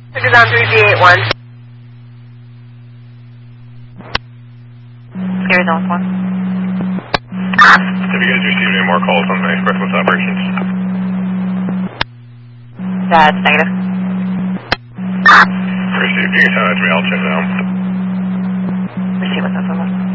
It is on 3381. Gary Zone 1. Have you guys received any more calls on the expressway operations? That's negative. Received. You can send that to me. I'll check it out. Receive what's up,